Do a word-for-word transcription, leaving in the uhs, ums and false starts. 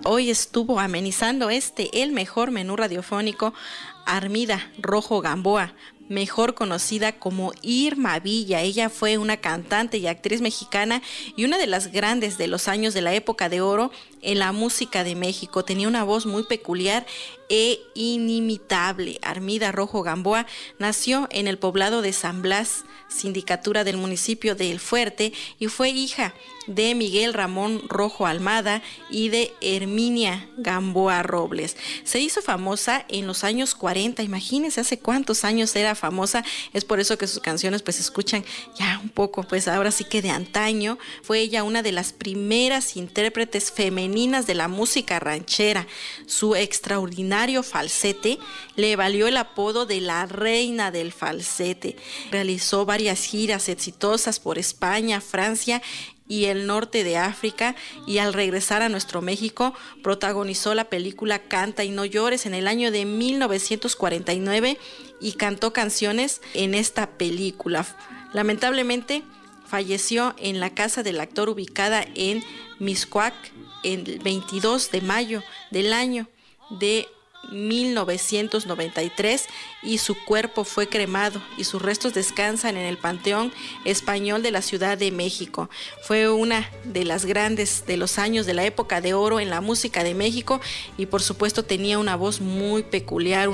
hoy estuvo amenizando este, el mejor menú radiofónico, Armida Rojo Gamboa, mejor conocida como Irma Villa. Ella fue una cantante y actriz mexicana y una de las grandes de los años de la época de oro en la música de México. Tenía una voz muy peculiar e inimitable. Armida Rojo Gamboa nació en el poblado de San Blas, sindicatura del municipio de El Fuerte, y fue hija de Miguel Ramón Rojo Almada y de Herminia Gamboa Robles. Se hizo famosa en los años cuarenta, imagínense hace cuántos años era famosa. Es por eso que sus canciones pues se escuchan ya un poco, pues ahora sí que de antaño. Fue ella una de las primeras intérpretes femeninas de la música ranchera. Su extraordinario falsete le valió el apodo de la reina del falsete. Realizó varias giras exitosas por España, Francia y el norte de África, y al regresar a nuestro México protagonizó la película Canta y no llores en el año de mil novecientos cuarenta y nueve y cantó canciones en esta película. Lamentablemente falleció en la casa del actor ubicada en Mixcoac el veintidós de mayo del año de mil novecientos noventa y tres, y su cuerpo fue cremado y sus restos descansan en el Panteón Español de la Ciudad de México. Fue una de las grandes de los años de la época de oro en la música de México y por supuesto tenía una voz muy peculiar,